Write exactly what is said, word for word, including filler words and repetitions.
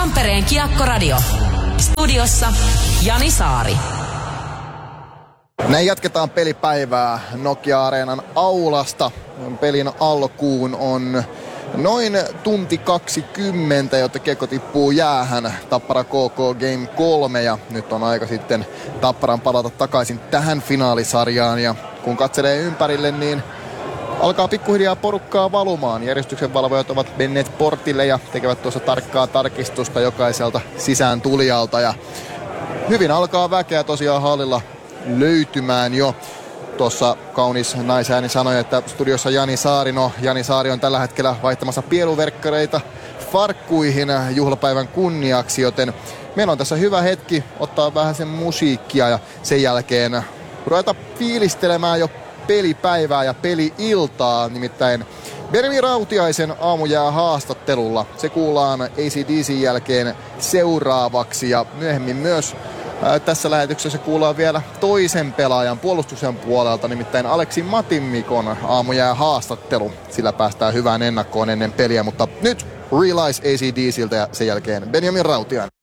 Tampereen Kiekkoradio. Studiossa Jani Saari. Näin jatketaan pelipäivää Nokia-areenan aulasta. Pelin alkuun on noin tunti kaksikymmentä, jotta kiekko tippuu jäähän. Tappara K K Game kolme ja nyt on aika sitten Tapparan palata takaisin tähän finaalisarjaan. Ja kun katselee ympärille, niin alkaa pikkuhiljaa porukkaa valumaan. Järjestyksen valvojat ovat menneet portille ja tekevät tuossa tarkkaa tarkistusta jokaiselta sisään tulijalta. Ja hyvin alkaa väkeä tosiaan hallilla löytymään jo. Tuossa kaunis naisääni sanoi, että studiossa Jani Saari. No, Jani Saari on tällä hetkellä vaihtamassa pieluverkkareita farkkuihin juhlapäivän kunniaksi, joten meillä on tässä hyvä hetki ottaa vähän sen musiikkia ja sen jälkeen ruveta fiilistelemään jo pelipäivää ja peli-iltaa, nimittäin Benjamin Rautiaisen aamujää haastattelulla. Se kuullaan A C D C:n jälkeen seuraavaksi ja myöhemmin myös ää, tässä lähetyksessä kuullaan vielä toisen pelaajan puolustuksen puolelta, nimittäin Aleksi Matimmikon aamujää haastattelu. Sillä päästään hyvään ennakkoon ennen peliä, mutta nyt Realize A C D C:ltä ja sen jälkeen Benjamin Rautiainen.